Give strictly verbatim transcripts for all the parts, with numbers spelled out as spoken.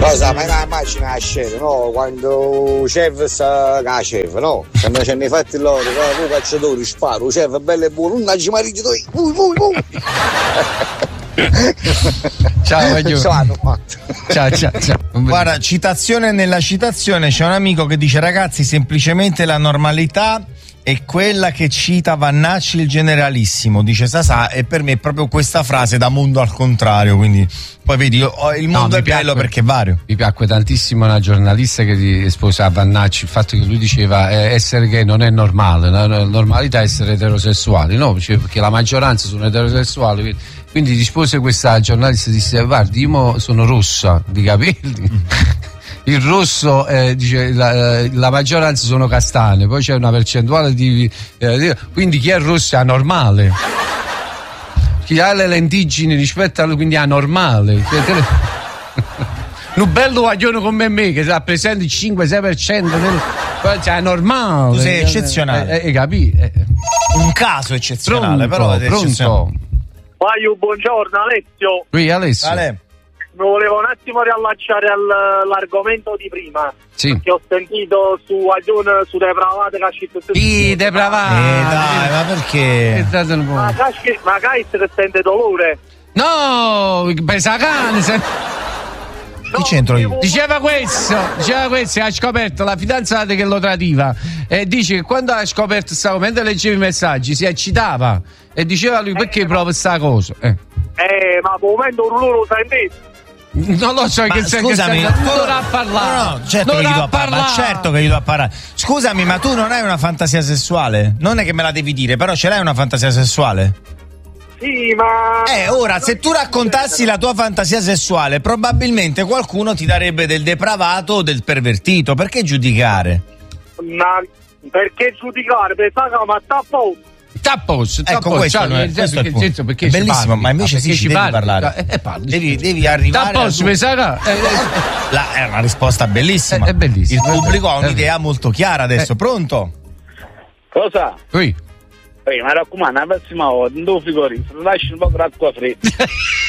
Cosa, ma la macchina a scena, no? Quando chef sta la chef, no? Quando ce ne fatti loro, tu cacciatori, sparo, chef bello e buono, non ci mariti tu, vui, vui, vui. Ciao, Maglio. Ciao, ciao, ciao. Guarda, citazione nella citazione, c'è un amico che dice: ragazzi, semplicemente la normalità è quella che cita Vannacci il generalissimo, dice Sasà, e per me è proprio questa frase da mondo al contrario, quindi poi vedi, io, il mondo no, è bello piacque, perché è vario. Mi piacque tantissimo una giornalista che rispose a Vannacci il fatto che lui diceva eh, essere gay non è normale, la normalità è essere eterosessuali, no? Perché la maggioranza sono eterosessuali, quindi, quindi rispose questa giornalista, disse: guardi, io sono rossa di capelli. Il rosso, eh, dice, la, la maggioranza sono castane, poi c'è una percentuale di, eh, quindi chi è rosso è anormale, chi ha le lentiggini rispetto a lui quindi è anormale. Un bello guaglione come me che rappresenta il cinque sei per cento del, cioè è normale. Tu sei eccezionale, eh, eh, capì? Eh. Un caso eccezionale, pronto, però pronto. eccezionale. Vai, buongiorno Alessio. Qui Alessio. Ale. Mi volevo un attimo riallacciare all'argomento di prima. Sì. Che ho sentito su Aglione, su Depravate, che ha scritto I Depravate. Eh dai, ma perché? Ma magari se sente dolore. No, pesa cane. Se... Che c'entro io? Diceva questo, diceva questo, ha scoperto la fidanzata che lo tradiva e dice che quando ha scoperto sta mentre leggeva i messaggi si eccitava e diceva lui perché eh, prova sta cosa. Eh, eh ma al momento non lo sentite. Non lo so, ma che scusami, che non dovrà parlare. No, no, certo non che gli do a parlare, certo che gli do a parlare. Scusami, ma tu non hai una fantasia sessuale? Non è che me la devi dire, però ce l'hai una fantasia sessuale? Sì, ma... Eh, ora, se tu raccontassi la tua fantasia sessuale, probabilmente qualcuno ti darebbe del depravato o del pervertito. Perché giudicare? Ma perché giudicare? Pensate che ma sta a posto. Sta a posto, sta ecco, a questo, posto. è, questo perché, è, senso, perché è bellissimo, parli, ma invece ah, sì, ci devi parli, parlare. Eh, eh, parli, devi, devi arrivare sta a posto, pensare, eh, la, è una risposta bellissima. È, è bellissimo. Il pubblico ha un'idea è molto chiara adesso. Eh. Pronto? Cosa? Qui. Ehi, ma raccomando, la prossima volta non devo frigorifero, lasci un po' d'acqua fredda.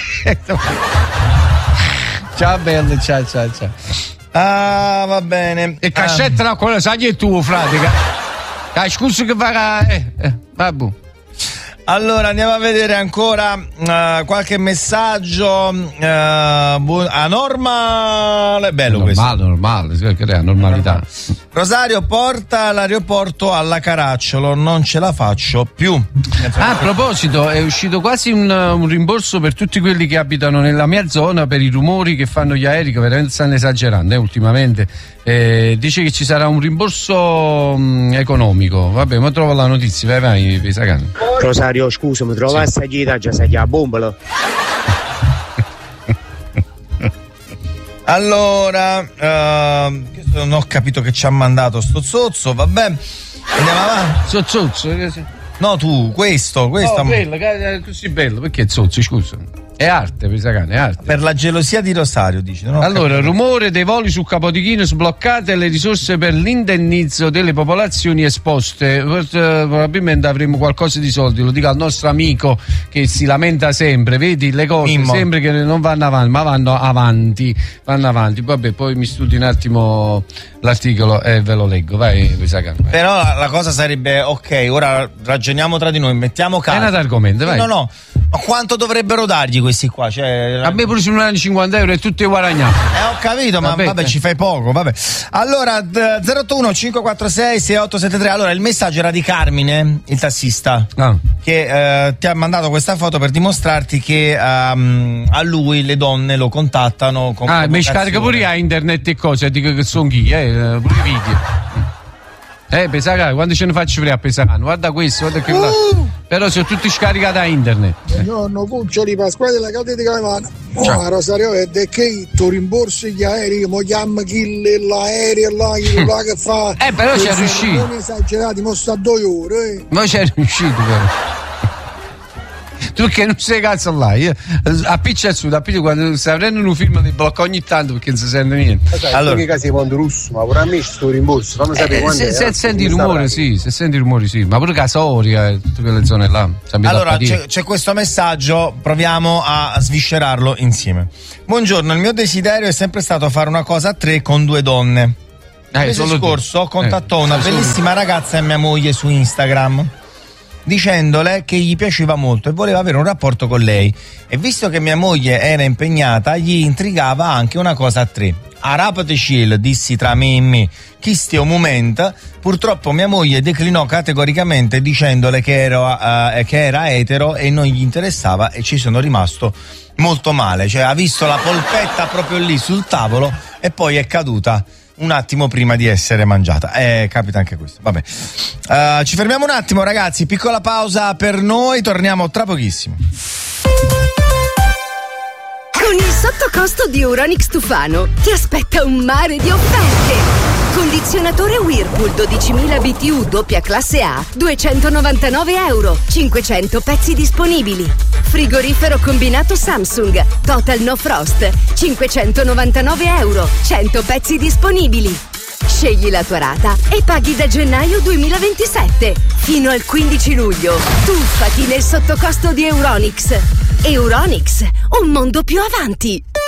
Ciao bello, ciao ciao ciao. Ah, va bene. E cascetta ah. no, quello sai che è tuo, fratica. Dai, scusa che va eh, eh, vabbè. Allora andiamo a vedere ancora uh, qualche messaggio uh, bu- anormale, bello normale, questo. Normale, normale, normalità. Rosario, porta all'aeroporto alla Caracciolo, non ce la faccio più. Ah, a proposito, è uscito quasi un, un rimborso per tutti quelli che abitano nella mia zona per i rumori che fanno gli aerei, che veramente stanno esagerando eh, ultimamente. Eh, dice che ci sarà un rimborso mh, economico. Vabbè, ma trovo la notizia, vai, vai, Pesacano. Rosario, scusa, mi trova sì. Assagita, già sai che ha bombola. Allora, uh, non ho capito che ci ha mandato sto zozzo, vabbè, andiamo avanti. Zozzozzo? No, tu, questo, questo. Oh, bello, è così bello, perché zozzo, scusa? È arte, Pesacano, è arte. Per la gelosia di Rosario, dici. Non allora, capito. Rumore dei voli su Capodichino sbloccate, le risorse per l'indennizzo delle popolazioni esposte. Probabilmente avremo qualcosa di soldi, lo dico al nostro amico che si lamenta sempre, vedi le cose Mimmo. Sempre che non vanno avanti, ma vanno avanti, vanno avanti. Vabbè, poi mi studi un attimo l'articolo e ve lo leggo, vai, Pesacano. Però la cosa sarebbe, ok, ora ragioniamo tra di noi, mettiamo caso. È un altro argomento, vai. No, no, ma quanto dovrebbero dargli questi qua? Cioè, a me pure se non hanno cinquanta euro e tutti guadagnato. Eh, ho capito, ma vabbè, vabbè ci fai poco, vabbè. Allora, zero otto uno cinque quattro sei sei otto sette tre. Allora, il messaggio era di Carmine, il tassista, ah. che eh, ti ha mandato questa foto per dimostrarti che um, a lui le donne lo contattano con ah, mi scarica pure a internet e cose, dico che sono chi, eh, pure i video. Eh, Pesacano, quando ce ne faccio vedere a Pesacano, guarda questo, guarda che uh! Però sono tutti scaricati da internet. Buongiorno, Cuccioli Pasquale della Calde di Caivana. Oh, Rosario, è che tu rimborsi gli aerei, mo chiama chi l'aereo là, chi là che fa. Eh, però c'è riuscito. Non esagerati, mo sta due ore. Eh. Ma c'è riuscito, però. perché non sei cazzo là, io, a piccia su, a piccia quando stai prendendo un film di blocco ogni tanto perché non si sente niente. Sai, allora, in quei casi quando russo, ma pure a me sto rimborso, fammi sapere eh, quando se, è, se eh, senti il rumore, sì, se senti il rumore, sì, ma pure Casoria e tutte quelle zone là. Allora c'è, c'è questo messaggio, proviamo a sviscerarlo insieme. Buongiorno, il mio desiderio è sempre stato fare una cosa a tre con due donne. Il mese scorso contattò eh, una bellissima ragazza e mia moglie su Instagram, dicendole che gli piaceva molto e voleva avere un rapporto con lei, e visto che mia moglie era impegnata gli intrigava anche una cosa a tre. A rapate cielo, dissi tra me e me, chi stia un momento. Purtroppo mia moglie declinò categoricamente dicendole che era, uh, che era etero e non gli interessava, e ci sono rimasto molto male. Cioè ha visto la polpetta proprio lì sul tavolo e poi è caduta un attimo prima di essere mangiata. Eh, capita anche questo. Vabbè. Uh, ci fermiamo un attimo, ragazzi. Piccola pausa per noi, torniamo tra pochissimo. Con il sottocosto di Euronics Tufano ti aspetta un mare di offerte. Condizionatore Whirlpool dodicimila B T U doppia classe A, duecentonovantanove euro, cinquecento pezzi disponibili. Frigorifero combinato Samsung Total No Frost, cinquecentonovantanove euro, cento pezzi disponibili. Scegli la tua rata e paghi da gennaio duemilaventisette fino al quindici luglio. Tuffati nel sottocosto di Euronics. Euronics, un mondo più avanti.